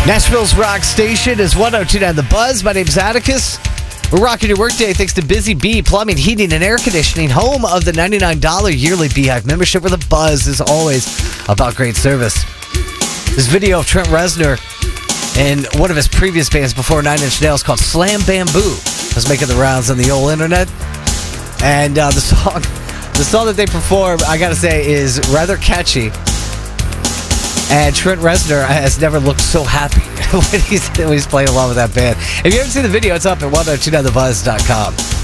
Nashville's rock station is 102.9 The Buzz. My name's Atticus. We're rocking your workday thanks to Busy Bee Plumbing, Heating, and Air Conditioning, home of the $99 yearly Beehive membership, where The Buzz is always about great service. This video of Trent Reznor and one of his previous bands before Nine Inch Nails called Slam Bamboo was making the rounds on the old internet. And the song that they perform, I gotta say, is rather catchy. And Trent Reznor has never looked so happy when he's playing along with that band. If you haven't seen the video, it's up at 1029thebuzz.com.